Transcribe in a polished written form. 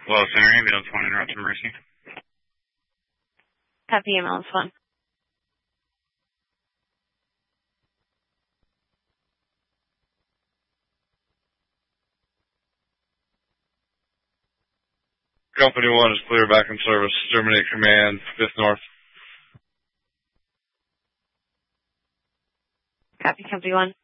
Hello, Center Ambulance 1, interrupt emergency. Copy, ambulance 1. Company 1 is clear, back in service. Terminate command, 5th North. Copy, Company 1.